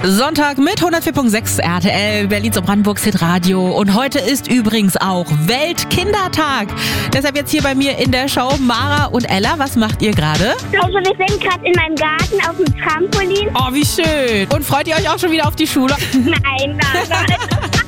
Sonntag mit 104.6 RTL, Berlins und Brandenburgs Hitradio. Und heute ist übrigens auch Weltkindertag. Deshalb jetzt hier bei mir in der Show Mara und Ella. Was macht ihr gerade? Also wir sind gerade in meinem Garten auf dem Trampolin. Oh, wie schön. Und freut ihr euch auch schon wieder auf die Schule? Nein.